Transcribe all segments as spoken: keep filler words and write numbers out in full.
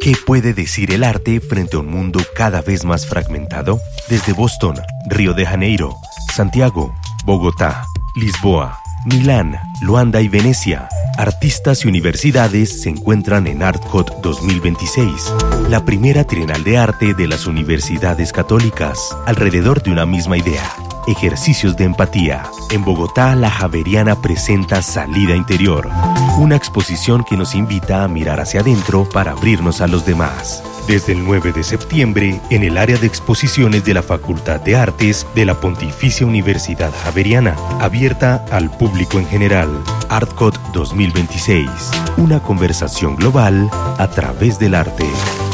¿Qué puede decir el arte frente a un mundo cada vez más fragmentado? Desde Boston, Río de Janeiro, Santiago, Bogotá, Lisboa, Milán, Luanda y Venecia, artistas y universidades se encuentran en ArtCot dos mil veintiséis, la primera trienal de arte de las universidades católicas, alrededor de una misma idea: ejercicios de empatía. En Bogotá, la Javeriana presenta Salida Interior, una exposición que nos invita a mirar hacia adentro para abrirnos a los demás. Desde el nueve de septiembre, en el área de exposiciones de la Facultad de Artes de la Pontificia Universidad Javeriana, abierta al público en general. ArtCot dos mil veintiséis, una conversación global a través del arte.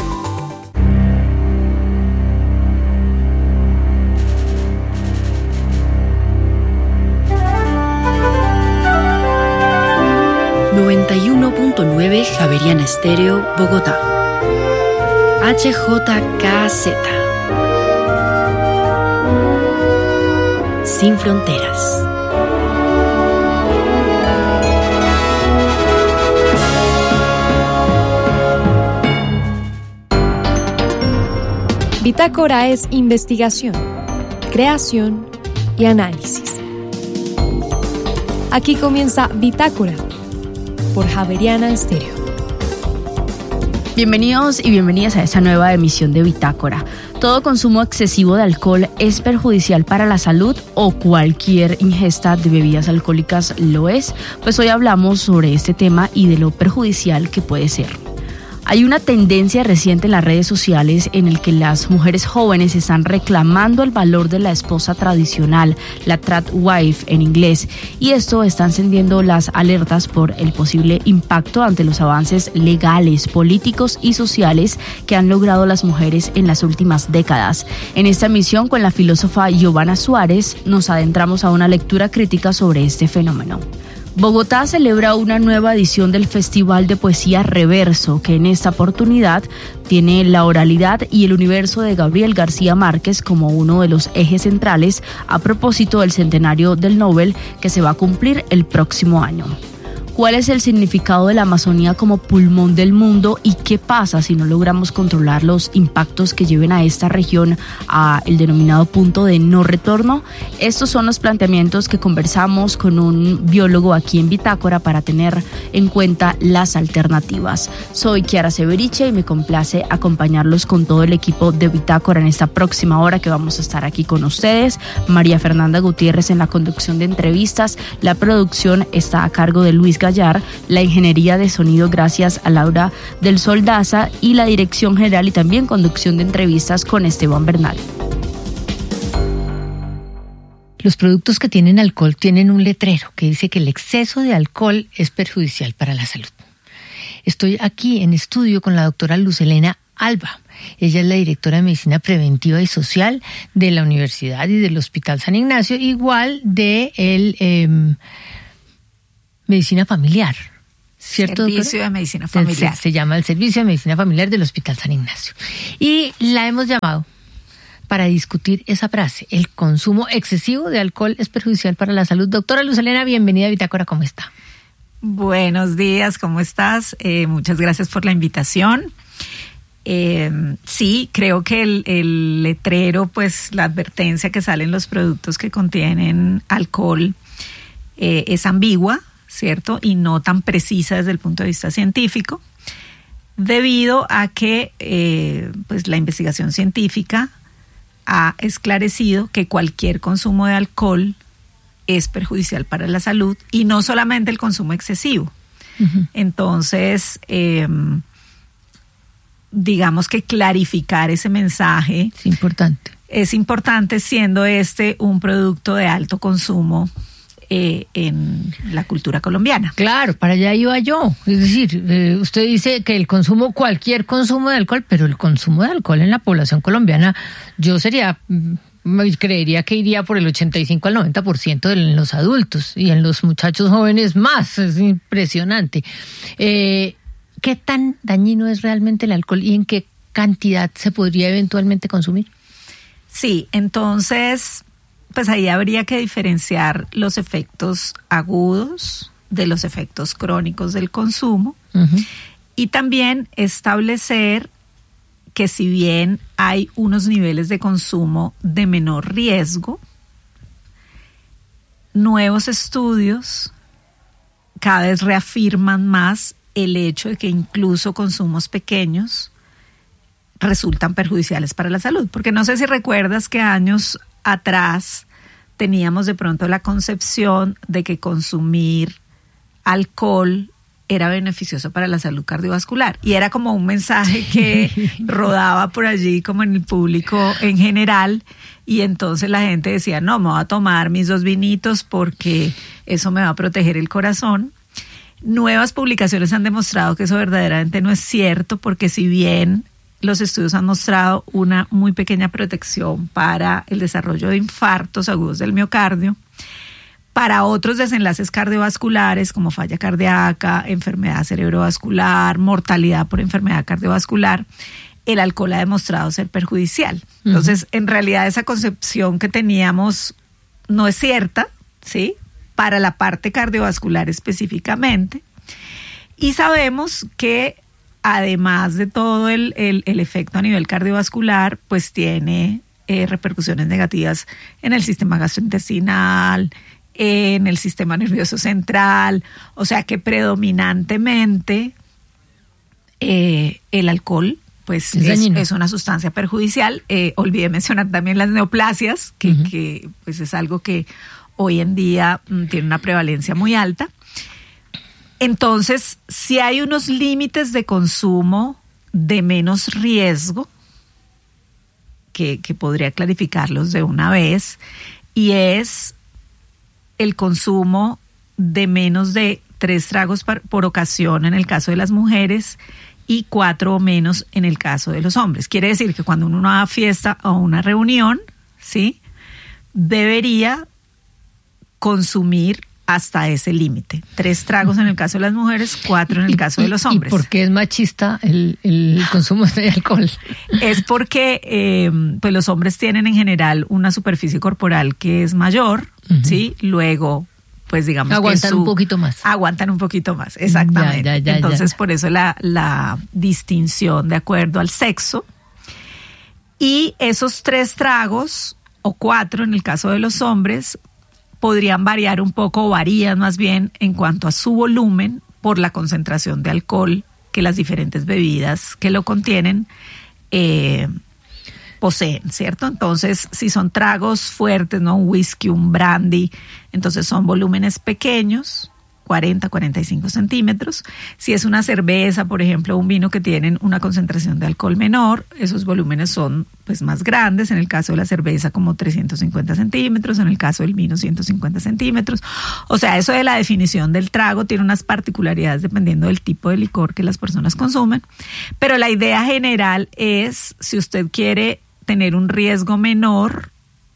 noventa y uno punto nueve Javeriana Estéreo, Bogotá. H J K Z. Sin fronteras. Bitácora es investigación, creación y análisis. Aquí comienza Bitácora por Javeriana Estéreo. Bienvenidos y bienvenidas a esta nueva emisión de Bitácora. ¿Todo consumo excesivo de alcohol es perjudicial para la salud o cualquier ingesta de bebidas alcohólicas lo es? Pues hoy hablamos sobre este tema y de lo perjudicial que puede ser. Hay una tendencia reciente en las redes sociales en el que las mujeres jóvenes están reclamando el valor de la esposa tradicional, la trad wife en inglés, y esto está encendiendo las alertas por el posible impacto ante los avances legales, políticos y sociales que han logrado las mujeres en las últimas décadas. En esta emisión, con la filósofa Giovanna Suárez, nos adentramos a una lectura crítica sobre este fenómeno. Bogotá celebra una nueva edición del Festival de Poesía Reverso, que en esta oportunidad tiene la oralidad y el universo de Gabriel García Márquez como uno de los ejes centrales a propósito del centenario del Nobel que se va a cumplir el próximo año. ¿Cuál es el significado de la Amazonía como pulmón del mundo y qué pasa si no logramos controlar los impactos que lleven a esta región a el denominado punto de no retorno? Estos son los planteamientos que conversamos con un biólogo aquí en Bitácora para tener en cuenta las alternativas. Soy Kiara Severiche y me complace acompañarlos con todo el equipo de Bitácora en esta próxima hora que vamos a estar aquí con ustedes. María Fernanda Gutiérrez en la conducción de entrevistas, la producción está a cargo de Luis Gallar, la ingeniería de sonido gracias a Laura del Sol Daza y la dirección general y también conducción de entrevistas con Esteban Bernal. Los productos que tienen alcohol tienen un letrero que dice que el exceso de alcohol es perjudicial para la salud. Estoy aquí en estudio con la doctora Luz Helena Alba. Ella es la directora de Medicina Preventiva y Social de la Universidad y del Hospital San Ignacio, igual de el eh, Medicina Familiar, ¿cierto? Servicio doctora? de Medicina Familiar. Se, se llama el Servicio de Medicina Familiar del Hospital San Ignacio. Y la hemos llamado para discutir esa frase: el consumo excesivo de alcohol es perjudicial para la salud. Doctora Luz Helena, bienvenida a Bitácora, ¿cómo está? Buenos días, ¿cómo estás? Eh, muchas gracias por la invitación. Eh, sí, creo que el, el letrero, pues la advertencia que sale en los productos que contienen alcohol eh, es ambigua, ¿cierto? Y no tan precisa desde el punto de vista científico, debido a que eh, pues la investigación científica ha esclarecido que cualquier consumo de alcohol es perjudicial para la salud y no solamente el consumo excesivo. Uh-huh. Entonces, eh, digamos que clarificar ese mensaje es importante. Es importante, siendo este un producto de alto consumo Eh, en la cultura colombiana. Claro, para allá iba yo. Es decir, eh, usted dice que el consumo, cualquier consumo de alcohol, pero el consumo de alcohol en la población colombiana, yo sería, creería que iría por el ochenta y cinco al noventa por ciento en los adultos y en los muchachos jóvenes más. Es impresionante. Eh, ¿Qué tan dañino es realmente el alcohol y en qué cantidad se podría eventualmente consumir? Sí, entonces pues ahí habría que diferenciar los efectos agudos de los efectos crónicos del consumo. Uh-huh. Y también establecer que si bien hay unos niveles de consumo de menor riesgo, nuevos estudios cada vez reafirman más el hecho de que incluso consumos pequeños resultan perjudiciales para la salud. Porque no sé si recuerdas que años atrás teníamos de pronto la concepción de que consumir alcohol era beneficioso para la salud cardiovascular. Y era como un mensaje que rodaba por allí como en el público en general. Y entonces la gente decía, no, me voy a tomar mis dos vinitos porque eso me va a proteger el corazón. Nuevas publicaciones han demostrado que eso verdaderamente no es cierto, porque si bien los estudios han mostrado una muy pequeña protección para el desarrollo de infartos agudos del miocardio, para otros desenlaces cardiovasculares como falla cardíaca, enfermedad cerebrovascular, mortalidad por enfermedad cardiovascular, el alcohol ha demostrado ser perjudicial. Entonces, uh-huh. en realidad esa concepción que teníamos no es cierta, ¿sí? Para la parte cardiovascular específicamente. Y sabemos que además de todo el, el, el efecto a nivel cardiovascular, pues tiene eh, repercusiones negativas en el sistema gastrointestinal, en el sistema nervioso central, o sea que predominantemente eh, el alcohol pues es, es, es una sustancia perjudicial. Eh, olvidé mencionar también las neoplasias, que, uh-huh. que pues es algo que hoy en día mm, tiene una prevalencia muy alta. Entonces, si hay unos límites de consumo de menos riesgo, que, que podría clarificarlos de una vez, y es el consumo de menos de tres tragos por, por ocasión en el caso de las mujeres y cuatro o menos en el caso de los hombres. Quiere decir que cuando uno va a fiesta o una reunión, ¿sí?, debería consumir hasta ese límite. Tres tragos en el caso de las mujeres, cuatro en el caso de los hombres. ¿Y por qué es machista el, el consumo de alcohol? Es porque eh, pues los hombres tienen en general una superficie corporal que es mayor, uh-huh. ¿sí? Luego, pues digamos aguantan que su, un poquito más. Aguantan un poquito más, exactamente. Ya, ya, ya, Entonces, ya. por eso la, la distinción de acuerdo al sexo. Y esos tres tragos, o cuatro en el caso de los hombres, podrían variar un poco, o varían más bien en cuanto a su volumen por la concentración de alcohol que las diferentes bebidas que lo contienen eh, poseen, ¿cierto? Entonces, si son tragos fuertes, ¿no? Un whisky, un brandy, entonces son volúmenes pequeños, cuarenta, cuarenta y cinco centímetros. Si es una cerveza, por ejemplo, un vino que tienen una concentración de alcohol menor, esos volúmenes son pues más grandes. En el caso de la cerveza, como trescientos cincuenta centímetros, en el caso del vino, ciento cincuenta centímetros. O sea, eso de la definición del trago tiene unas particularidades dependiendo del tipo de licor que las personas consumen. Pero la idea general es, si usted quiere tener un riesgo menor,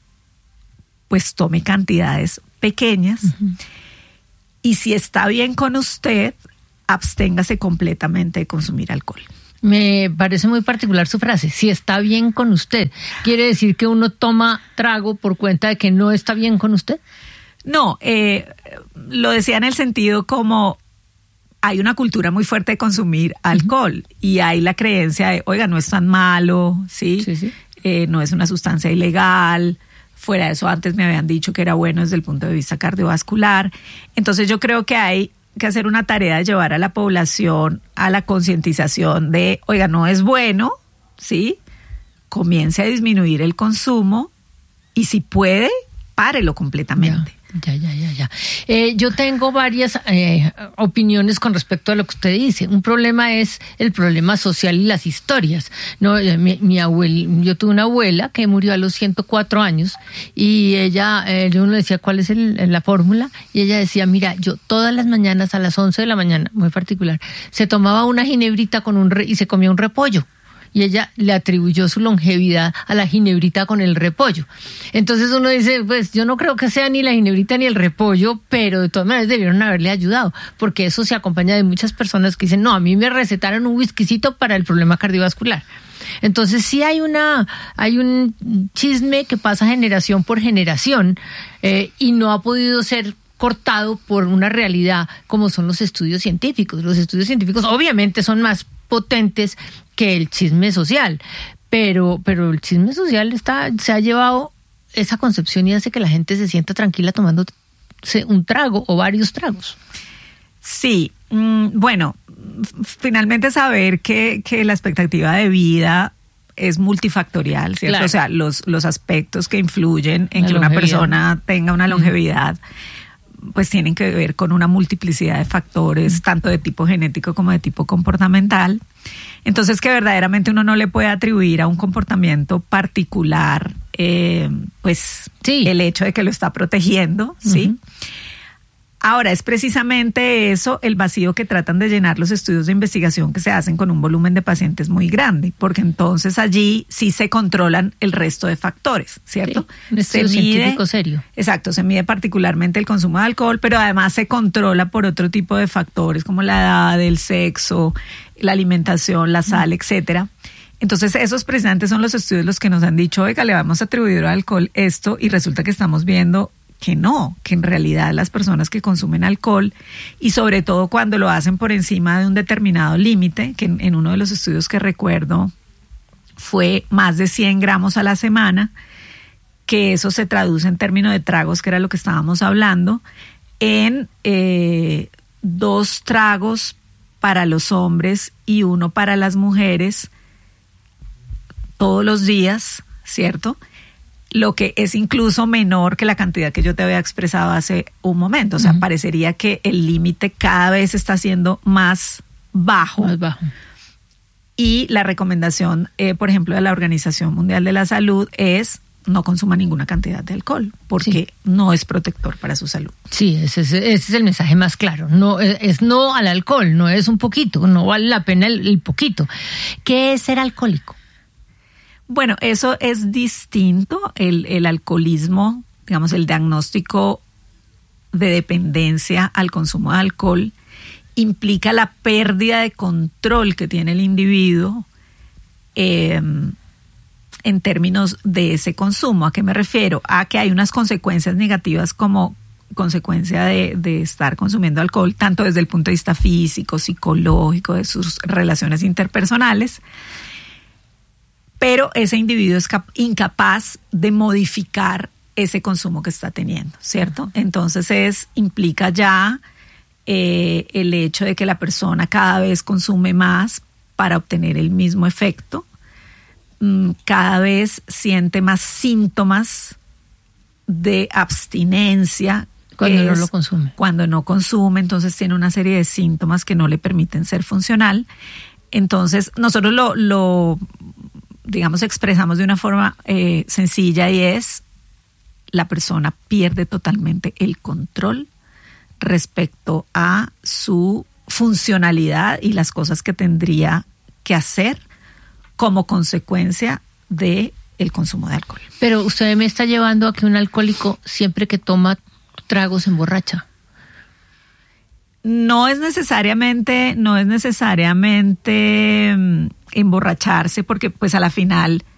pues tome cantidades pequeñas. Uh-huh. Y si está bien con usted, absténgase completamente de consumir alcohol. Me parece muy particular su frase, si está bien con usted. ¿Quiere decir que uno toma trago por cuenta de que no está bien con usted? No, eh, lo decía en el sentido como hay una cultura muy fuerte de consumir alcohol, uh-huh. y hay la creencia de, oiga, no es tan malo, ¿sí? Sí, sí. Eh, no es una sustancia ilegal. Fuera de eso, antes me habían dicho que era bueno desde el punto de vista cardiovascular. Entonces yo creo que hay que hacer una tarea de llevar a la población a la concientización de, oiga, no es bueno, ¿sí? Comience a disminuir el consumo y si puede, párelo completamente. Ya, ya, ya, ya. Eh, yo tengo varias eh, opiniones con respecto a lo que usted dice. Un problema es el problema social y las historias. No, mi, mi abuel, yo tuve una abuela que murió a los ciento cuatro años y ella, eh, yo le decía cuál es el, la fórmula y ella decía, mira, yo todas las mañanas a las once de la mañana, muy particular, se tomaba una ginebrita con un re, y se comía un repollo. Y ella le atribuyó su longevidad a la ginebrita con el repollo. Entonces uno dice, pues yo no creo que sea ni la ginebrita ni el repollo, pero de todas maneras debieron haberle ayudado, porque eso se acompaña de muchas personas que dicen, no, a mí me recetaron un whiskycito para el problema cardiovascular. Entonces sí hay una, hay un chisme que pasa generación por generación eh, y no ha podido ser cortado por una realidad como son los estudios científicos. Los estudios científicos obviamente son más potentes que el chisme social, pero, pero el chisme social está, se ha llevado esa concepción y hace que la gente se sienta tranquila tomando un trago o varios tragos. Sí, bueno, finalmente saber que, que la expectativa de vida es multifactorial, ¿cierto? Claro. O sea, los, los aspectos que influyen en La que una longevidad. persona tenga una longevidad, uh-huh. pues tienen que ver con una multiplicidad de factores, uh-huh. tanto de tipo genético como de tipo comportamental. Entonces, que verdaderamente uno no le puede atribuir a un comportamiento particular, eh, pues, sí. el hecho de que lo está protegiendo, ¿sí? Uh-huh. Ahora, es precisamente eso el vacío que tratan de llenar los estudios de investigación que se hacen con un volumen de pacientes muy grande, porque entonces allí sí se controlan el resto de factores, ¿cierto? Sí, un estudio se mide, científico serio. Exacto, se mide particularmente el consumo de alcohol, pero además se controla por otro tipo de factores como la edad, el sexo, la alimentación, la sal, mm. etcétera. Entonces, esos precisamente son los estudios los que nos han dicho, oiga, le vamos a atribuir al alcohol esto, y resulta que estamos viendo que no, que en realidad las personas que consumen alcohol, y sobre todo cuando lo hacen por encima de un determinado límite, que en, en uno de los estudios que recuerdo fue más de cien gramos a la semana, que eso se traduce en términos de tragos, que era lo que estábamos hablando, en eh, dos tragos para los hombres y uno para las mujeres todos los días, ¿cierto? Lo que es incluso menor que la cantidad que yo te había expresado hace un momento. O sea, uh-huh. parecería que el límite cada vez está siendo más bajo. Más bajo. Y la recomendación, eh, por ejemplo, de la Organización Mundial de la Salud es no consuma ninguna cantidad de alcohol, porque sí. no es protector para su salud. Sí, ese es, ese es el mensaje más claro. No es, es no al alcohol, no es un poquito, no vale la pena el, el poquito. ¿Qué es ser alcohólico? Bueno, eso es distinto. El, el alcoholismo, digamos, el diagnóstico de dependencia al consumo de alcohol implica la pérdida de control que tiene el individuo eh, en términos de ese consumo. ¿A qué me refiero? A que hay unas consecuencias negativas como consecuencia de, de estar consumiendo alcohol, tanto desde el punto de vista físico, psicológico, de sus relaciones interpersonales. Pero ese individuo es cap- incapaz de modificar ese consumo que está teniendo, ¿cierto? Entonces es, implica ya eh, el hecho de que la persona cada vez consume más para obtener el mismo efecto, mm, cada vez siente más síntomas de abstinencia. Cuando no lo consume. Cuando no consume, entonces tiene una serie de síntomas que no le permiten ser funcional. Entonces nosotros lo... lo digamos, expresamos de una forma eh, sencilla, y es la persona pierde totalmente el control respecto a su funcionalidad y las cosas que tendría que hacer como consecuencia de el consumo de alcohol. Pero usted me está llevando a que un alcohólico siempre que toma tragos se emborracha. No es necesariamente, no es necesariamente um, emborracharse, porque pues a la final